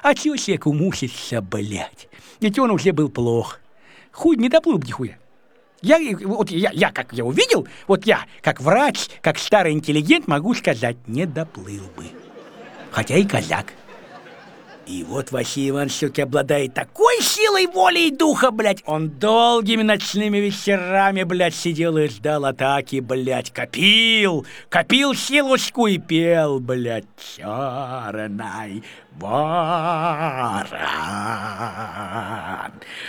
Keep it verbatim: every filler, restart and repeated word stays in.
А тёсик мучится, блядь. Ведь он уже был плох. Хуй не доплыл бы нихуя. Я, вот я, я, как я увидел, вот я, как врач, как старый интеллигент, могу сказать, не доплыл бы. Хотя и казак. И вот Василий Иванович все-таки обладает такой силой воли и духа, блядь. Он долгими ночными вечерами, блядь, сидел и ждал атаки, блядь. Копил, копил силушку и пел, блядь, черный ворон.